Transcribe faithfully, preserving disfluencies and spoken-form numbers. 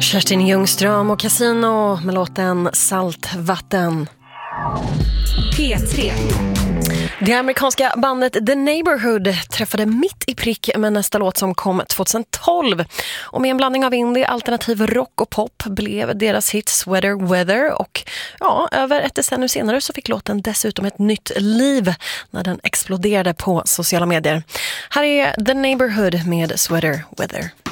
Kerstin Ljungström och Casino med låten Saltvatten. P tre. Det amerikanska bandet The Neighborhood träffade mitt i prick med nästa låt som kom tjugohundratolv. Och med en blandning av indie, alternativ rock och pop blev deras hit Sweater Weather. Och ja, över ett decennium senare så fick låten dessutom ett nytt liv när den exploderade på sociala medier. Här är The Neighborhood med Sweater Weather.